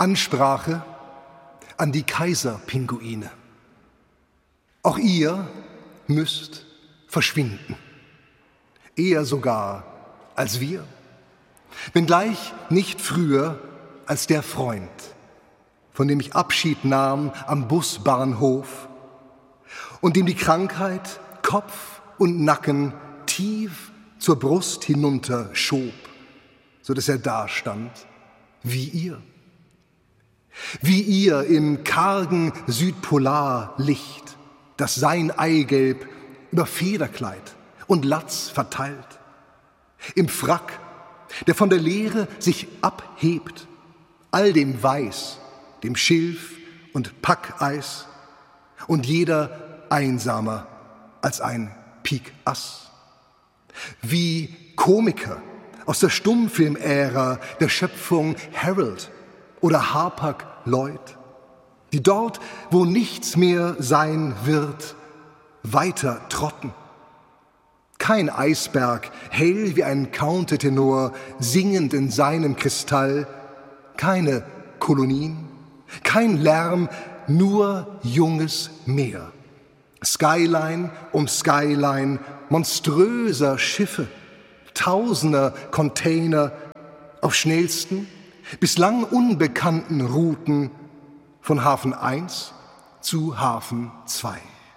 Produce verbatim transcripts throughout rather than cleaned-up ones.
Ansprache an die Kaiserpinguine. Auch ihr müsst verschwinden, eher sogar als wir, wenngleich nicht früher als der Freund, von dem ich Abschied nahm am Busbahnhof und dem die Krankheit Kopf und Nacken tief zur Brust hinunter schob, so dass er dastand wie ihr. Wie ihr im kargen Südpolarlicht, das sein Eigelb über Federkleid und Latz verteilt. Im Frack, der von der Leere sich abhebt, all dem Weiß, dem Schilf und Packeis und jeder einsamer als ein Pik-Ass. Wie Komiker aus der Stummfilmära der Schöpfung Harold oder Hapag Lloyd, die dort, wo nichts mehr sein wird, weiter trotten. Kein Eisberg, hell wie ein Countertenor, singend in seinem Kristall, keine Kolonien, kein Lärm, nur junges Meer. Skyline um Skyline, monströser Schiffe, tausender Container auf schnellsten, bislang unbekannten Routen von Hafen eins zu Hafen zwei.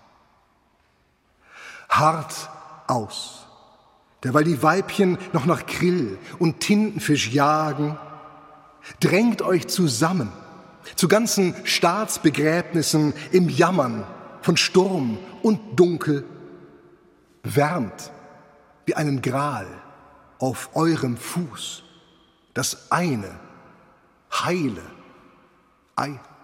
Hart aus, derweil die Weibchen noch nach Krill und Tintenfisch jagen, drängt euch zusammen zu ganzen Staatsbegräbnissen im Jammern von Sturm und Dunkel, wärmt wie einen Gral auf eurem Fuß das eine heile Ei.